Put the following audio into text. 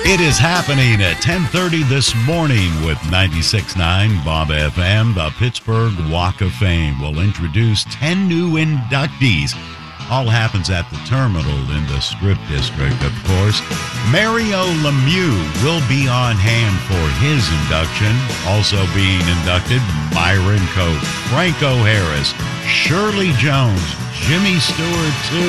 It is happening at 10:30 this morning with 96.9 Bob FM. The Pittsburgh Walk of Fame will introduce 10 new inductees. All happens at the terminal in the Strip District, of course. Mario Lemieux will be on hand for his induction. Also being inducted, Myron Cope, Franco Harris, Shirley Jones, Jimmy Stewart, too.